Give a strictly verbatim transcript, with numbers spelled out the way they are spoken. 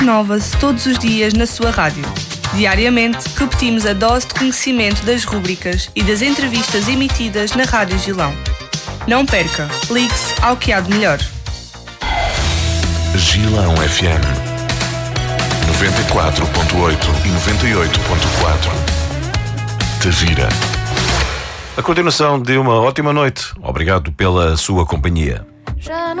renova-se todos os dias na sua rádio. Diariamente, repetimos a dose de conhecimento das rúbricas e das entrevistas emitidas na Rádio Gilão. Não perca, ligue-se ao que há de melhor. Gilão F M noventa e quatro ponto oito e noventa e oito ponto quatro. Tavira. A continuação de uma ótima noite. Obrigado pela sua companhia.